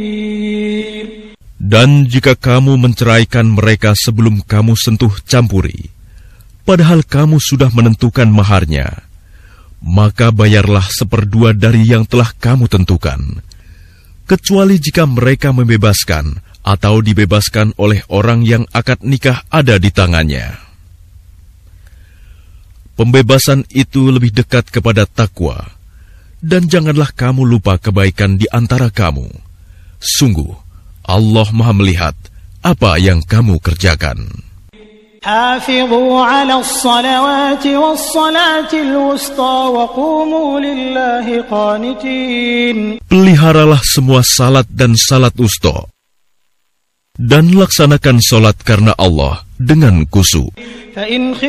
Dan jika kamu menceraikan mereka sebelum kamu sentuh campuri, padahal kamu sudah menentukan maharnya, maka bayarlah 1/2 dari yang telah kamu tentukan, kecuali jika mereka membebaskan atau dibebaskan oleh orang yang akad nikah ada di tangannya. Pembebasan itu lebih dekat kepada takwa, dan janganlah kamu lupa kebaikan di antara kamu. Sungguh, Allah Maha melihat apa yang kamu kerjakan. حافظوا على الصلوات والصلاة الوسطى وقوموا لله قانتين. Peliharalah semua salat dan salat wusta, dan laksanakan salat karena Allah dengan khusyuk.